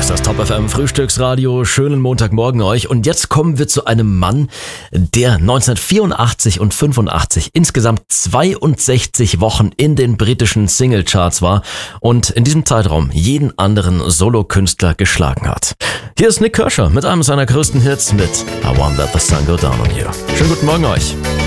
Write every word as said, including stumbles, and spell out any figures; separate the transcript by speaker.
Speaker 1: ist das Top F M Frühstücksradio. Schönen Montagmorgen euch. Und jetzt kommen wir zu einem Mann, der neunzehnhundertvierundachtzig und fünfundachtzig insgesamt zweiundsechzig Wochen in den britischen Singlecharts war und in diesem Zeitraum jeden anderen Solokünstler geschlagen hat. Hier ist Nik Kershaw mit einem seiner größten Hits mit I Won't Let the Sun Go Down on You. Schönen guten Morgen euch.